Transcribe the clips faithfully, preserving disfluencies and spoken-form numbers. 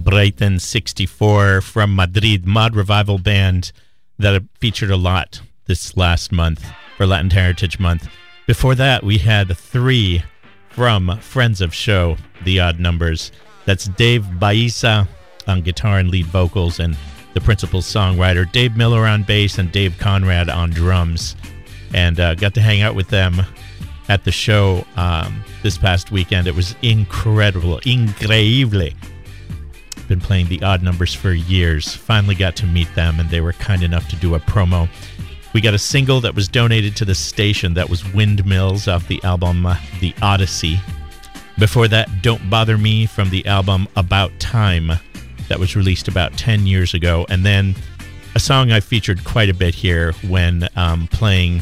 Brighton sixty-four from Madrid, Mod Revival band that featured a lot this last month for Latin Heritage Month. Before that, we had three from Friends of Show, The Odd Numbers. That's Dave Baisa on guitar and lead vocals, and the principal songwriter, Dave Miller on bass, and Dave Conrad on drums. And uh, got to hang out with them at the show um, this past weekend. It was incredible, increíble. Been playing The Odd Numbers for years. Finally got to meet them, and they were kind enough to do a promo. We got a single that was donated to the station. That was Windmills off the album uh, The Odyssey. Before that, Don't Bother Me from the album About Time. That was released about ten years ago. And then a song I featured quite a bit here when um, playing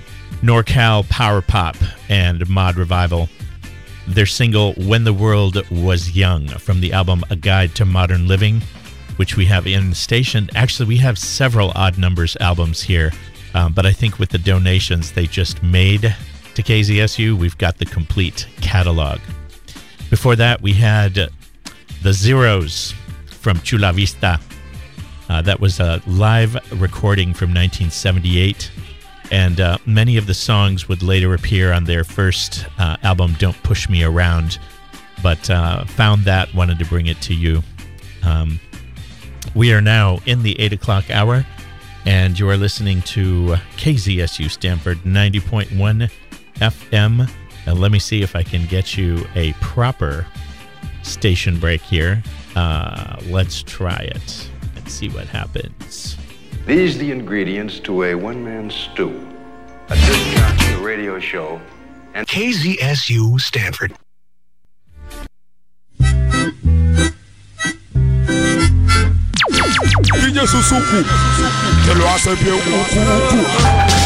NorCal Power Pop and Mod Revival. Their single, When the World Was Young, from the album A Guide to Modern Living, which we have in the station. Actually, we have several Odd Numbers albums here, um, but I think with the donations they just made to K Z S U, we've got the complete catalog. Before that, we had The Zeros from Chula Vista. Uh, that was a live recording from nineteen seventy-eight. And uh, many of the songs would later appear on their first uh, album, Don't Push Me Around, but uh, found that, wanted to bring it to you. Um, we are now in the eight o'clock hour, and you are listening to K Z S U Stanford ninety point one F M. And let me see if I can get you a proper station break here. Uh, let's try it and see what happens. These are the ingredients to a one-man stew, a discount to the radio show, and K Z S U Stanford. D J Susuku, que lo hace bien.